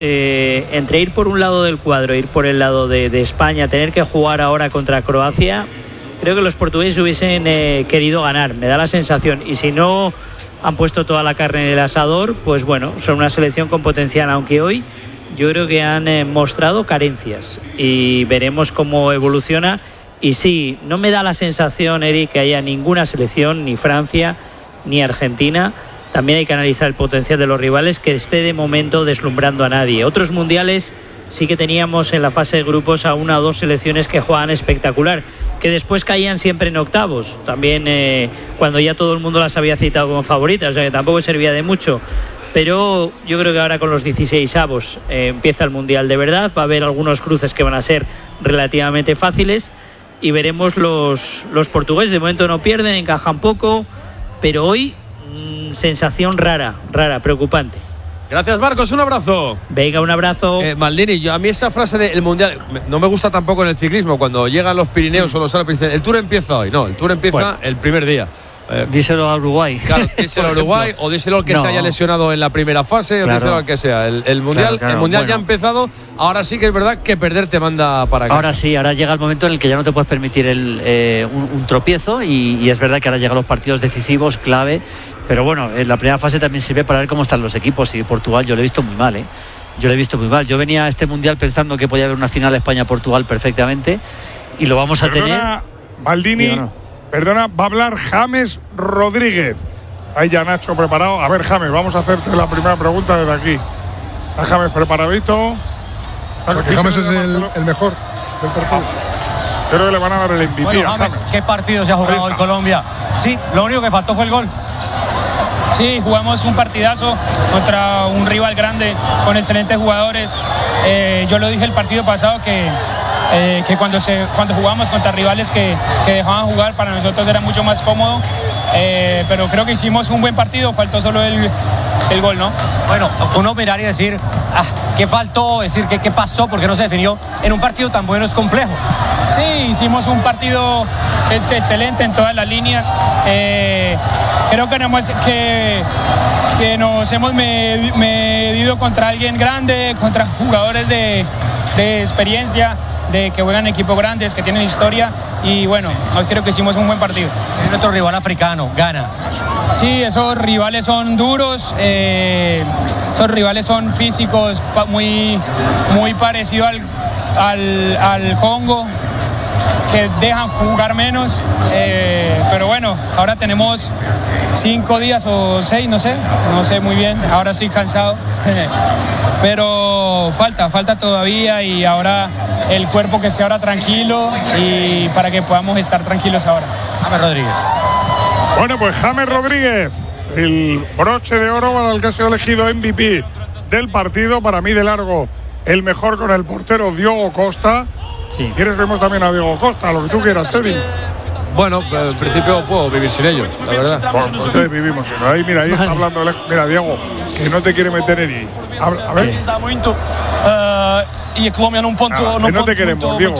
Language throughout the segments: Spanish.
Entre ir por un lado del cuadro, ir por el lado de España, tener que jugar ahora contra Croacia, creo que los portugueses hubiesen querido ganar, me da la sensación. Y si no han puesto toda la carne en el asador, pues bueno, son una selección con potencial, aunque hoy yo creo que han mostrado carencias y veremos cómo evoluciona. Y sí, no me da la sensación, Eric, que haya ninguna selección, ni Francia, ni Argentina. También hay que analizar el potencial de los rivales, que esté de momento deslumbrando a nadie. Otros mundiales sí que teníamos en la fase de grupos a una o dos selecciones que jugaban espectacular, que después caían siempre en octavos, también cuando ya todo el mundo las había citado como favoritas, o sea que tampoco servía de mucho. Pero yo creo que ahora con los 16avos empieza el mundial de verdad, va a haber algunos cruces que van a ser relativamente fáciles y veremos los portugueses. De momento no pierden, encajan poco, pero hoy sensación rara, preocupante. Gracias, Marcos, un abrazo. Venga, un abrazo. Maldini, a mí esa frase del mundial no me gusta tampoco en el ciclismo, cuando llegan los Pirineos o los Alpes dicen el Tour empieza hoy. No, el Tour empieza el primer día. Díselo a Uruguay. Claro, díselo a Uruguay o díselo al que se haya lesionado en la primera fase, claro, o díselo al que sea. El mundial, el mundial ya ha empezado. Ahora sí que es verdad que perder te manda para casa. Ahora sí, ahora llega el momento en el que ya no te puedes permitir un tropiezo y es verdad que ahora llegan los partidos decisivos, clave. Pero bueno, en la primera fase también sirve para ver cómo están los equipos. Y Portugal yo lo he visto muy mal, Yo lo he visto muy mal. Yo venía a este mundial pensando que podía haber una final España-Portugal perfectamente y lo vamos a tener. Maldini, perdona, va a hablar James Rodríguez. Ahí ya Nacho preparado. A ver, James, vamos a hacerte la primera pregunta desde aquí. ¿Está James preparadito? Porque James es el mejor del partido. Creo que le van a dar el MVP. Bueno, James, ¿qué partido se ha jugado hoy Colombia? Sí, lo único que faltó fue el gol. Sí, jugamos un partidazo contra un rival grande con excelentes jugadores. Yo lo dije el partido pasado que cuando jugamos contra rivales que dejaban jugar, para nosotros era mucho más cómodo. Pero creo que hicimos un buen partido, faltó solo el gol, ¿no? Bueno, uno mirar y decir, ¿qué faltó? Decir, ¿qué pasó? ¿Por qué no se definió? En un partido tan bueno es complejo. Sí, hicimos un partido excelente en todas las líneas. Creo que nos hemos medido contra alguien grande, contra jugadores de experiencia, de que juegan equipos grandes, que tienen historia. Y bueno, hoy creo que hicimos un buen partido. Es nuestro rival africano, Ghana. Sí, esos rivales son duros, esos rivales son físicos, muy parecido al Congo, que dejan jugar menos, pero bueno, ahora tenemos 5 días o 6, no sé muy bien, ahora estoy cansado, pero falta todavía, y ahora el cuerpo que esté ahora tranquilo y para que podamos estar tranquilos ahora. James Rodríguez. Bueno, pues James Rodríguez, el broche de oro para el que ha sido elegido MVP del partido, para mí de largo el mejor, con el portero Diogo Costa. Si quieres vemos también a Diogo Costa, lo que tú quieras, Eddie. Bueno, en principio puedo vivir sin ellos, la verdad. Pues vivimos sin ellos. Ahí está hablando, mira, Diego, que no te quiere meter en ahí. A ver. Y Colombia en un punto no te queremos, Diego.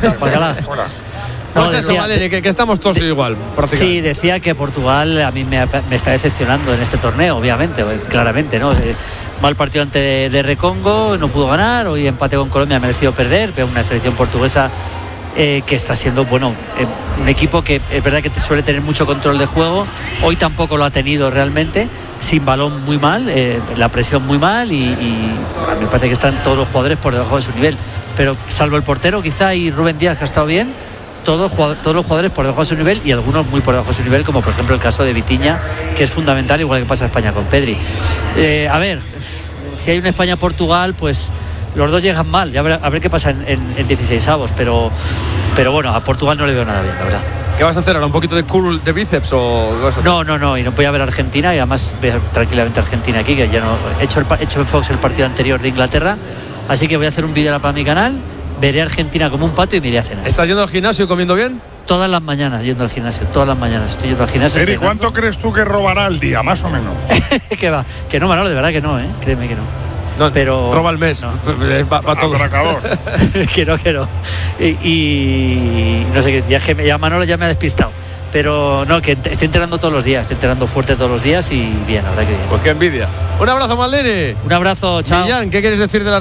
No, decía, que estamos todos igual, prácticamente. Sí, decía que Portugal a mí me está decepcionando en este torneo, obviamente, pues, claramente, ¿no? Mal partido ante de Congo, no pudo ganar. Hoy empate con Colombia, ha merecido perder, pero una selección portuguesa que está siendo, bueno, un equipo que es verdad que suele tener mucho control de juego. Hoy tampoco lo ha tenido realmente, sin balón muy mal, la presión muy mal, y a mí me parece que están todos los jugadores por debajo de su nivel. Pero salvo el portero quizá y Rubén Díaz, que ha estado bien, todos los jugadores por debajo de su nivel, y algunos muy por debajo de su nivel, como por ejemplo el caso de Vitinha, que es fundamental, igual que pasa en España con Pedri. A ver, si hay una España-Portugal, pues los dos llegan mal, ya a ver qué pasa en 16avos, pero bueno, a Portugal no le veo nada bien, la verdad. ¿Qué vas a hacer ahora? ¿Un poquito de curl de bíceps o vas a hacer? No, y no voy a ver a Argentina, y además ver tranquilamente a Argentina aquí, que ya no he hecho en Fox el partido anterior de Inglaterra, así que voy a hacer un vídeo para mi canal. Veré a Argentina como un pato y me iré a cenar. ¿Estás yendo al gimnasio y comiendo bien? Todas las mañanas yendo al gimnasio, todas las mañanas estoy yendo al gimnasio. Eri, ¿cuánto crees tú que robará al día, más o menos? Que va, que no, Manolo, de verdad que no, créeme que no. No, pero roba el mes, no. va todo. que no. Y no sé qué, ya Manolo ya me ha despistado. pero no, que estoy entrenando todos los días, estoy entrenando fuerte todos los días y bien, la verdad que bien. Pues qué envidia. Un abrazo, Maldini. Un abrazo, chao. Millán, ¿qué quieres decir de la